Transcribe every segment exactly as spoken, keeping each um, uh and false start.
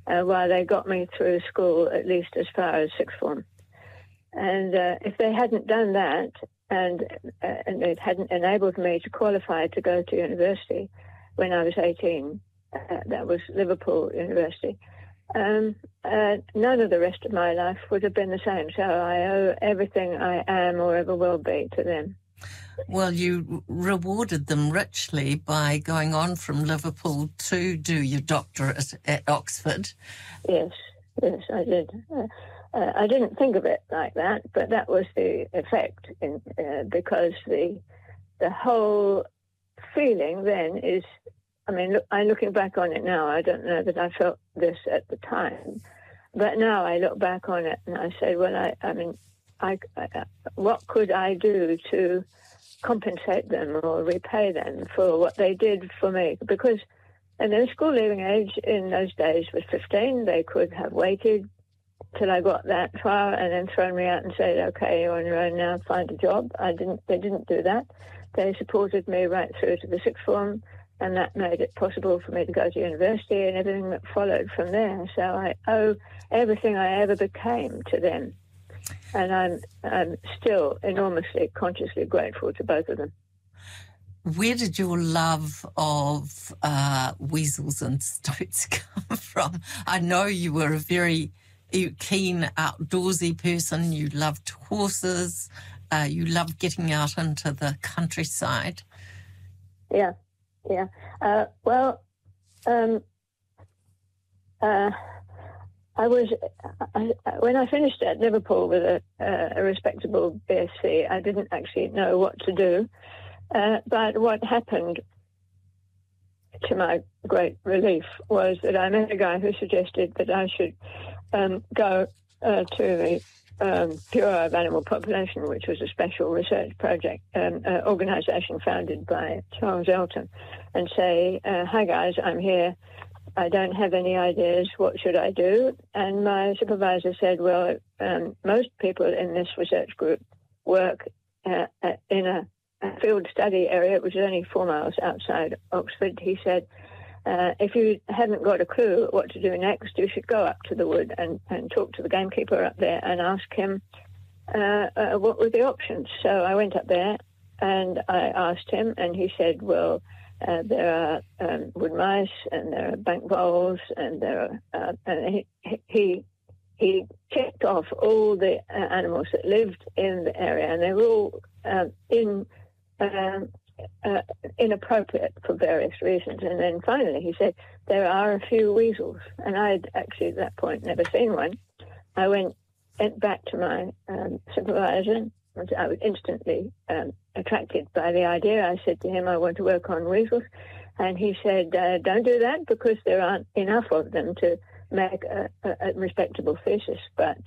uh, while they got me through school at least as far as sixth form. And uh, if they hadn't done that, and uh, and it hadn't enabled me to qualify to go to university when I was eighteen, uh, that was Liverpool University, um, uh, none of the rest of my life would have been the same. So I owe everything I am or ever will be to them. Well, you rewarded them richly by going on from Liverpool to do your doctorate at Oxford. Yes, yes, I did. Uh, uh, I didn't think of it like that, but that was the effect, in, uh, because the the whole feeling then is, I mean, look, I'm looking back on it now. I don't know that I felt this at the time, but now I look back on it and I say, well, I, I mean, I, I, what could I do to compensate them or repay them for what they did for me? Because, and then school leaving age in those days was fifteen. They could have waited till I got that far and then thrown me out and said, okay, you're on your own now, find a job. I didn't. They didn't do that. They supported me right through to the sixth form, and that made it possible for me to go to university and everything that followed from there. So I owe everything I ever became to them. And I'm, I'm still enormously, consciously grateful to both of them. Where did your love of uh, weasels and stoats come from? I know you were a very keen, outdoorsy person. You loved horses. Uh, you loved getting out into the countryside. Yeah, yeah. Uh, well, um, uh, I was, I, when I finished at Liverpool with a, uh, a respectable B S c, I didn't actually know what to do. Uh, but what happened, to my great relief, was that I met a guy who suggested that I should um, go uh, to the um, Bureau of Animal Population, which was a special research project, um, uh, organisation founded by Charles Elton, and say, uh, hi guys, I'm here. I don't have any ideas. What should I do? And my supervisor said, well, um, most people in this research group work uh, in a, a field study area, which is only four miles outside Oxford. He said, uh, if you haven't got a clue what to do next, you should go up to the wood and, and talk to the gamekeeper up there and ask him uh, uh, what were the options. So I went up there and I asked him, and he said, well, Uh, there are um, wood mice, and there are bank voles, and there are. Uh, and he, he he checked off all the uh, animals that lived in the area, and they were all um, in um, uh, inappropriate for various reasons. And then finally, he said there are a few weasels, and I'd actually at that point never seen one. I went went back to my um, supervisor. I was instantly um, attracted by the idea. I said to him, I want to work on weasels. And he said, uh, don't do that because there aren't enough of them to make a, a, a respectable thesis. But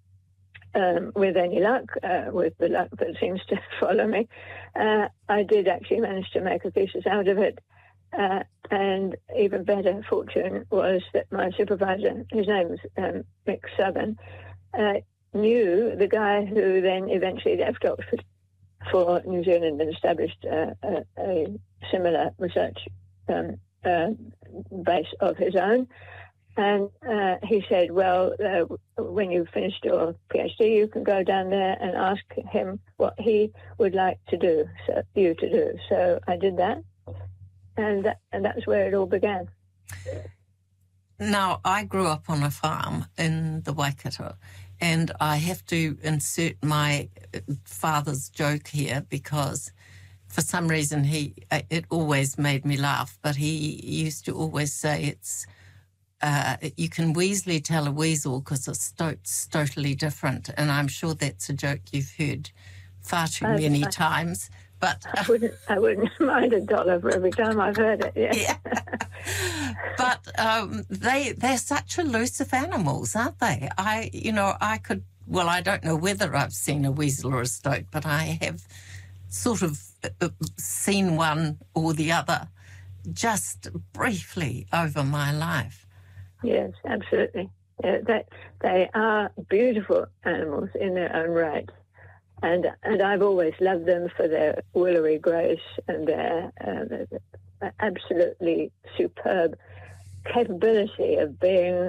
um, with any luck, uh, with the luck that seems to follow me, uh, I did actually manage to make a thesis out of it. Uh, and even better fortune was that my supervisor, his name was um, Mick Southern, uh, knew the guy who then eventually left Oxford for New Zealand and established uh, a, a similar research um, uh, base of his own. And uh, he said, well, uh, when you've finished your PhD, you can go down there and ask him what he would like to do, so, you to do. So I did that, and, that, and that's where it all began. Now, I grew up on a farm in the Waikato, and I have to insert my father's joke here because for some reason he it always made me laugh, but he used to always say it's uh, you can easily tell a weasel because a stoat's totally different, and I'm sure that's a joke you've heard far too I, many I, times. But I wouldn't, I wouldn't mind a dollar for every time I've heard it. Yeah. yeah. But um, they they're such elusive animals, aren't they? I you know I could well I don't know whether I've seen a weasel or a stoat, but I have sort of seen one or the other just briefly over my life. Yes, absolutely. Yeah, they they are beautiful animals in their own right. And and I've always loved them for their willowy grace and their uh, absolutely superb capability of being